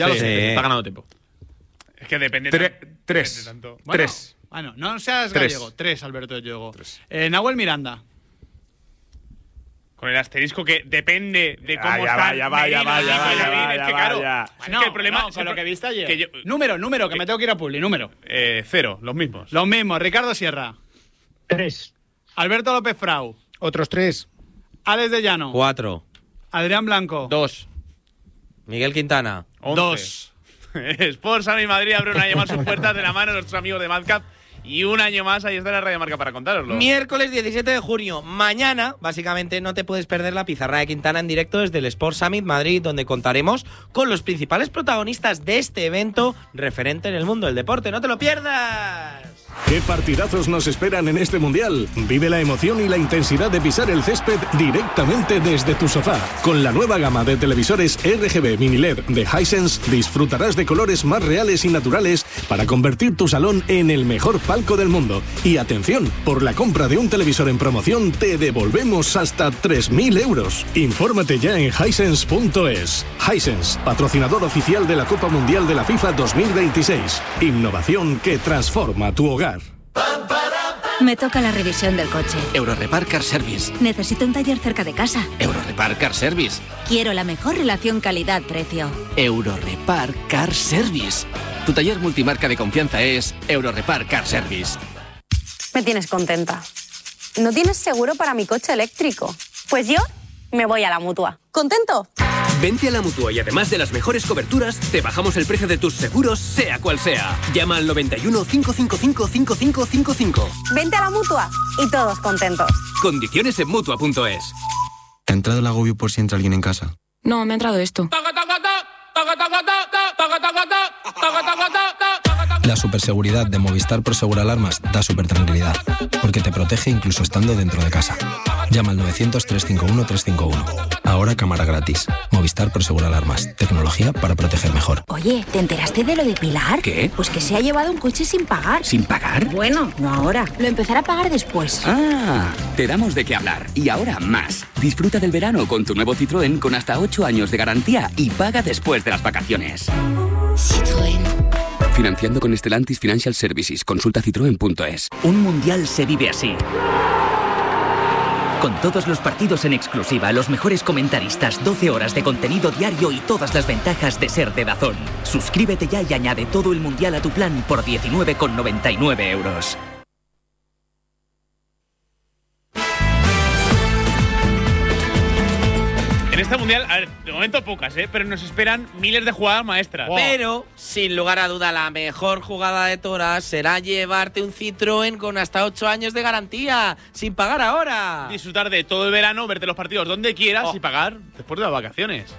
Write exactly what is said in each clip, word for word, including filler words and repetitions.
Ya sí. lo sé, está ganando tiempo. Es que depende. Tre- tan- tres. depende tanto. Bueno, Tres. Bueno, no seas Tres. gallego. Tres, Alberto Yogo. Tres. Eh, Nahuel Miranda. Con el asterisco que depende de cómo Ah, ya está. va, ya va, ya va, ya va, ya va, Es ya que va, claro, ya. es No, que el problema no, es con lo que viste ayer. que yo- Número, número, que me tengo que ir a Publi. Número. eh, cero, los mismos. Los mismos. Ricardo Sierra. Tres. Alberto López Frau. Otros tres. Alex de Llano. Cuatro. Adrián Blanco. Dos. Miguel Quintana. once. Dos. Sport San y Madrid abre un año más sus puertas de la mano de nuestros amigos de Madcap. Y un año más ahí está la Radio Marca para contároslo. Miércoles diecisiete de junio. Mañana, básicamente, no te puedes perder la pizarra de Quintana en directo desde el Sport Summit Madrid, donde contaremos con los principales protagonistas de este evento referente en el mundo del deporte. ¡No te lo pierdas! ¿Qué partidazos nos esperan en este Mundial? Vive la emoción y la intensidad de pisar el césped directamente desde tu sofá. Con la nueva gama de televisores R G B Mini L E D de Hisense disfrutarás de colores más reales y naturales para convertir tu salón en el mejor palco del mundo. Y atención, por la compra de un televisor en promoción te devolvemos hasta tres mil euros. Infórmate ya en hisense punto es. Hisense, patrocinador oficial de la Copa Mundial de la FIFA dos mil veintiséis. Innovación que transforma tu hogar. Me toca la revisión del coche. Eurorepar Car Service. Necesito un taller cerca de casa. Eurorepar Car Service. Quiero la mejor relación calidad-precio. Eurorepar Car Service. Tu taller multimarca de confianza es Eurorepar Car Service. Me tienes contenta. ¿No tienes seguro para mi coche eléctrico? Pues yo me voy a la Mutua. ¿Contento? Vente a la Mutua y además de las mejores coberturas, te bajamos el precio de tus seguros, sea cual sea. Llama al noventa y uno, cinco cinco cinco, cinco cinco cinco cinco. Vente a la Mutua y todos contentos. Condiciones en Mutua punto es. ¿Te ha entrado el agobio por si entra alguien en casa? No, me ha entrado esto. La superseguridad de Movistar Prosegur Alarmas da super tranquilidad, porque te protege incluso estando dentro de casa. Llama al novecientos, trescientos cincuenta y uno, trescientos cincuenta y uno. Ahora cámara gratis. Movistar Prosegur Alarmas. Tecnología para proteger mejor. Oye, ¿te enteraste de lo de Pilar? ¿Qué? Pues que se ha llevado un coche sin pagar. ¿Sin pagar? Bueno, no ahora. Lo empezará a pagar después. Ah, te damos de qué hablar. Y ahora más. Disfruta del verano con tu nuevo Citroën con hasta ocho años de garantía y paga después de las vacaciones. Citroën. Financiando con Stellantis Financial Services. Consulta citroen punto es. Un mundial se vive así. Con todos los partidos en exclusiva, los mejores comentaristas, doce horas de contenido diario y todas las ventajas de ser de DAZN. Suscríbete ya y añade todo el mundial a tu plan por diecinueve con noventa y nueve euros. En este mundial, a ver, de momento pocas, ¿eh? Pero nos esperan miles de jugadas maestras. Wow. Pero, sin lugar a duda, la mejor jugada de todas será llevarte un Citroën con hasta ocho años de garantía, sin pagar ahora. Disfrutar de todo el verano, verte los partidos donde quieras Oh. y pagar después de las vacaciones.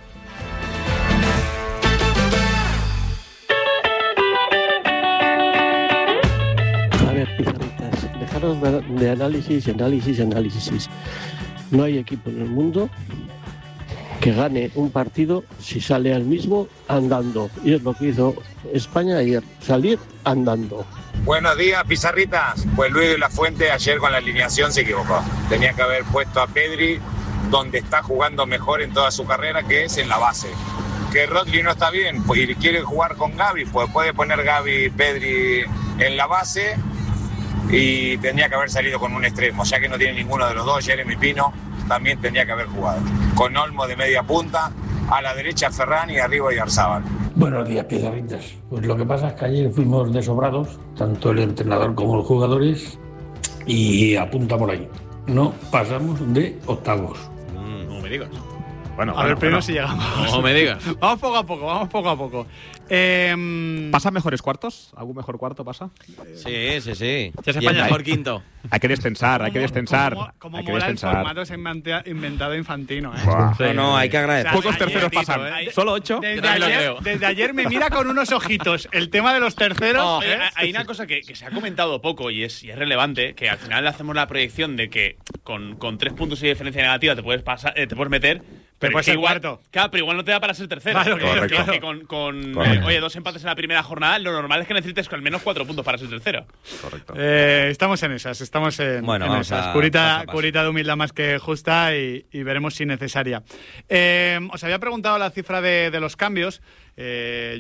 A ver, pizarritas, dejaros de, de análisis, análisis, análisis. No hay equipo en el mundo que gane un partido si sale al mismo andando. Y es lo que hizo España ayer, salir andando. Buenos días, pizarritas. Pues Luis de la Fuente ayer con la alineación se equivocó. Tenía que haber puesto a Pedri donde está jugando mejor en toda su carrera, que es en la base. Que Rodri no está bien, pues y quiere jugar con Gavi, pues puede poner Gavi, Pedri en la base y tendría que haber salido con un extremo, ya que no tiene ninguno de los dos. Jeremy Pino también tendría que haber jugado. Con Olmo de media punta, a la derecha Ferran y arriba Oyarzábal. Buenos días, pizarritas. Pues lo que pasa es que ayer fuimos desobrados, tanto el entrenador como los jugadores, y apunta por ahí. No pasamos de octavos. Mm, no me digas. Bueno, a ver, primero bueno. si llegamos. No me digas. Vamos poco a poco, vamos poco a poco. Eh, ¿Pasan mejores cuartos? ¿Algún mejor cuarto pasa? Sí, sí, sí. Ya se y el mejor quinto. Hay que destensar, hay que destensar. Como, como hay que mola destensar. el formato se inventa, inventado Infantino, ¿eh? Sí. No, no, hay que agradecer. O sea, pocos terceros pasan. ¿eh? Solo ocho. Desde ayer, desde ayer me mira con unos ojitos el tema de los terceros. Oh, ¿eh? Hay una cosa que, que se ha comentado poco y es, y es relevante, que al final hacemos la proyección de que con, con tres puntos y diferencia negativa te puedes, pasar, eh, te puedes meter, Pero puede que ser igual, cuarto. Claro, pero igual no te da para ser tercero. Claro, Porque claro, que- claro. que con, con Correcto. eh, oye, dos empates en la primera jornada, lo normal es que necesites al menos cuatro puntos para ser tercero. Correcto. Eh, estamos en esas, estamos en, Bueno, en vamos esas. a- curita, paso a paso. curita de humildad más que justa y, y veremos si necesaria. Eh, os había preguntado la cifra de, de los cambios. Eh,